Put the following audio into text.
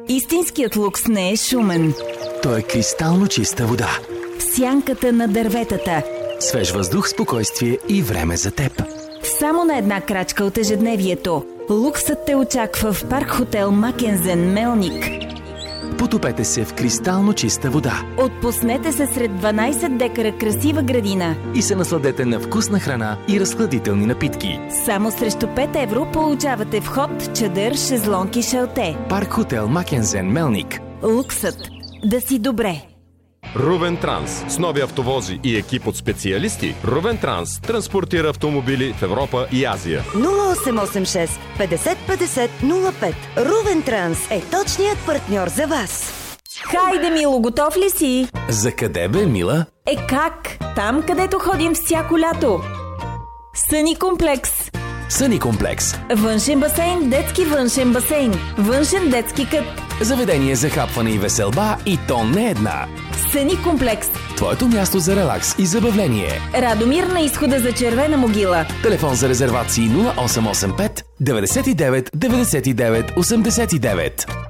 Истинският лукс не е шумен. Той е кристално чиста вода. В сянката на дърветата. Свеж въздух, спокойствие и време за теб. Само на една крачка от ежедневието. Луксът те очаква в парк хотел Макензен, Мелник. Потопете се в кристално чиста вода. Отпуснете се сред 12 декара красива градина. И се насладете на вкусна храна и разхладителни напитки. Само срещу 5 евро получавате вход, чадър, шезлонг и шалте. Парк хотел Макензен, Мелник. Луксът. Да си добре. Рувен Транс. С нови автовози и екип от специалисти, Рувен Транс транспортира автомобили в Европа и Азия. 0886 50 50 05. Рувен Транс е точният партньор за вас. Хайде, Мило, готов ли си? За къде бе, мила? Как? Там, където ходим всяко лято. Съни комплекс. Съни комплекс. Външен басейн, детски външен басейн. Външен детски кът. Заведение за хапване и веселба, и то не една. Съни комплекс. Твоето място за релакс и забавление. Радомир на изхода за Червена могила. Телефон за резервации 0885 99 99 89.